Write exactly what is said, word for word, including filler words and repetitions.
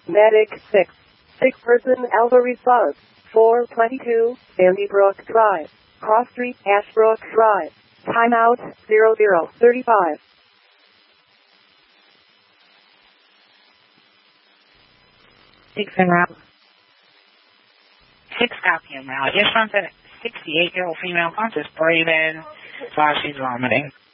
Medic six. Six-person Alpha response. four twenty-two, Sandy Brook Drive. Cross Street, Ashbrook Drive. Timeout, zero zero thirty-five. Six en route. Six copy en route. Yes, front at sixty-eight-year-old female conscious breathing while she's vomiting.